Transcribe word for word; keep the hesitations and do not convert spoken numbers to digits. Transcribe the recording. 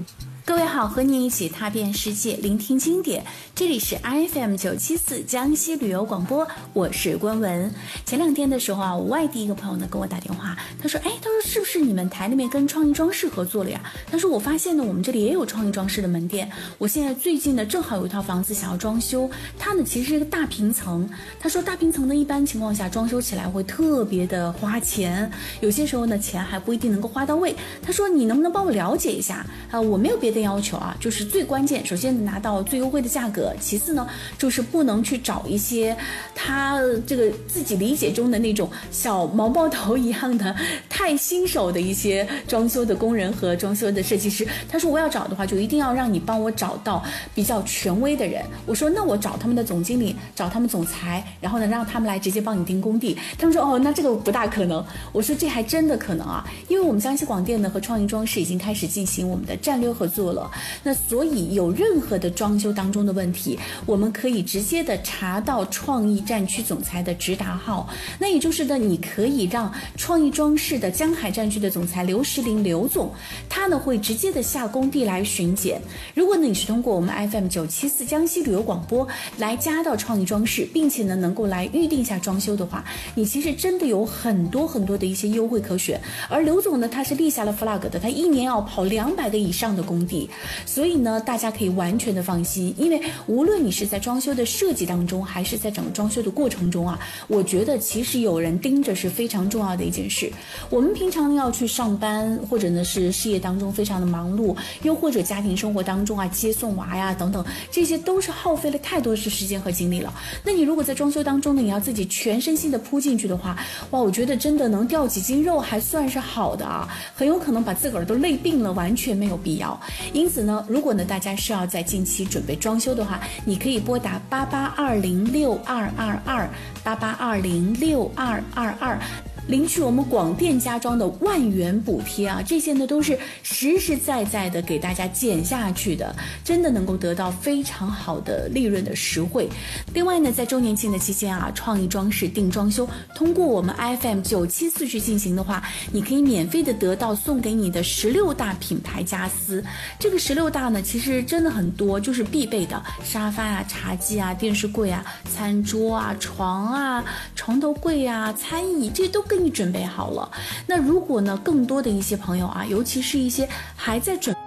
各位好，和你一起踏遍世界，聆听经典。这里是 I F M 九七四江西旅游广播，我是关文。前两天的时候啊，我外地一个朋友呢跟我打电话，他说，哎，他说是不是你们台那边跟创意装饰合作了呀？他说我发现呢，我们这里也有创意装饰的门店。我现在最近呢，正好有一套房子想要装修，它呢其实是一个大平层。他说大平层呢，一般情况下装修起来会特别的花钱，有些时候呢钱还不一定能够花到位。他说你能不能帮我了解一下啊？我没有别的的要求啊，就是最关键，首先拿到最优惠的价格，其次呢，就是不能去找一些他这个自己理解中的那种小毛毛头一样的太新手的一些装修的工人和装修的设计师。他说我要找的话，就一定要让你帮我找到比较权威的人。我说那我找他们的总经理，找他们总裁，然后呢让他们来直接帮你定工地。他们说哦，那这个不大可能。我说这还真的可能啊，因为我们江西广电呢和创意装饰已经开始进行我们的战略合作了，那所以有任何的装修当中的问题，我们可以直接的查到创意战区总裁的直达号。那也就是呢，你可以让创意装饰的江海战区的总裁刘石林刘总，他呢会直接的下工地来巡检。如果呢你是通过我们 F M 九七四江西旅游广播来加到创意装饰，并且呢能够来预定一下装修的话，你其实真的有很多很多的一些优惠可选。而刘总呢，他是立下了 flag 的，他一年要跑两百个以上的工地。所以呢，大家可以完全的放心，因为无论你是在装修的设计当中，还是在整个装修的过程中啊，我觉得其实有人盯着是非常重要的一件事。我们平常要去上班，或者呢是事业当中非常的忙碌，又或者家庭生活当中啊接送娃呀等等，这些都是耗费了太多的时间和精力了。那你如果在装修当中呢，你要自己全身心的扑进去的话，哇，我觉得真的能掉几斤肉还算是好的啊，很有可能把自个儿都累病了，完全没有必要。因此呢，如果呢大家是要在近期准备装修的话，你可以拨打八八二零六二二二八八二零六二二二。领取我们广电家装的万元补贴啊，这些呢都是实实在在的给大家减下去的，真的能够得到非常好的利润的实惠。另外呢，在周年庆的期间啊，创意装饰定装修通过我们 F M 九七四去进行的话，你可以免费的得到送给你的十六大品牌家私。这个十六大呢，其实真的很多，就是必备的沙发啊、茶几啊、电视柜啊、餐桌啊、床啊、床头柜啊、餐椅，这些都给你准备好了。那如果呢，更多的一些朋友啊，尤其是一些还在准